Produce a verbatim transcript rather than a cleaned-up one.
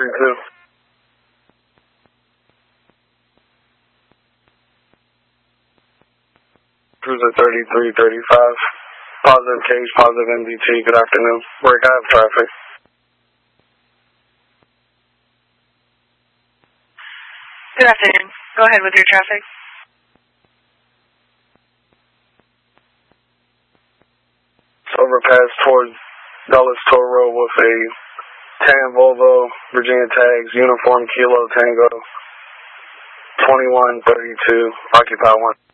three two. Cruiser thirty-three thirty-five. Positive cage, positive M D T. Good afternoon. Break, I have traffic. Good afternoon. Go ahead with your traffic. Overpass towards Dulles Toll Road with a tan Volvo, Virginia tags, uniform Kilo Tango, twenty-one thirty-two, occupy one.